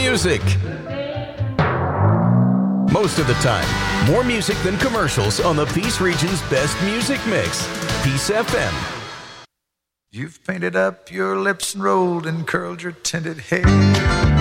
music. Most of the time, more music than commercials on the Peace Region's best music mix. Peace FM. You've painted up your lips and rolled and curled your tinted hair.